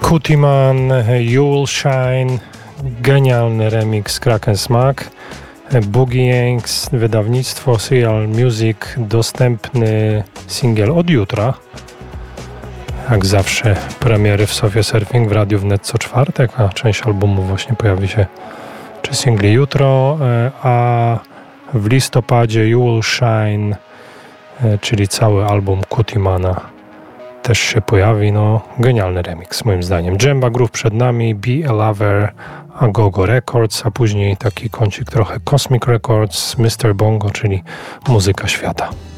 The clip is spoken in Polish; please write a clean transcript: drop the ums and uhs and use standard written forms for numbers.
Kutiman, You Will Shine, genialny remix Kraken Smack, Boogie Yanks, wydawnictwo Serial Music, dostępny singiel od jutra. Jak zawsze premiery w Sofie Surfing w Radiu Wnet co czwartek, a część albumu właśnie pojawi się czy singli jutro, a w listopadzie You Will Shine, czyli cały album Kutimana też się pojawi. No, genialny remix moim zdaniem. Djemba Groove przed nami, Be a Lover, a Gogo Records, a później taki kącik trochę Cosmic Records, Mr. Bongo, czyli muzyka świata.